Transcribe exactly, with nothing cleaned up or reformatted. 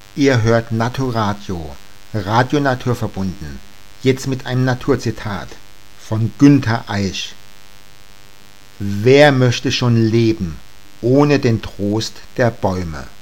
Ihr hört Naturadio, Radio Naturverbunden, jetzt mit einem Naturzitat von Günter Aisch. Wer möchte schon leben ohne den Trost der Bäume?